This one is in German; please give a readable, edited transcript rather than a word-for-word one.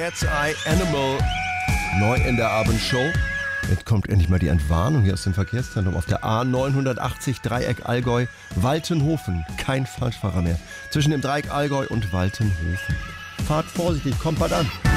Cat's Eye Animal. Neu in der Abendshow. Jetzt kommt endlich mal die Entwarnung hier aus dem Verkehrszentrum auf der A980 Dreieck Allgäu, Waltenhofen. Kein Falschfahrer mehr. Zwischen dem Dreieck Allgäu und Waltenhofen. Fahrt vorsichtig, kommt bald an.